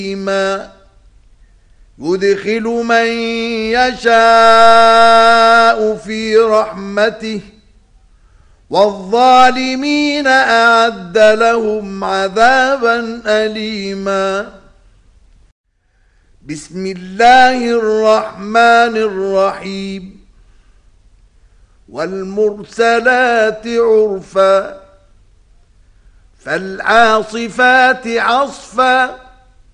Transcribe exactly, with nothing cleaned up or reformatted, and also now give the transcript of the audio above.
يدخل من يشاء في رحمته والظالمين أعد لهم عذابا أليما. بسم الله الرحمن الرحيم. والمرسلات عرفا فالعاصفات عصفا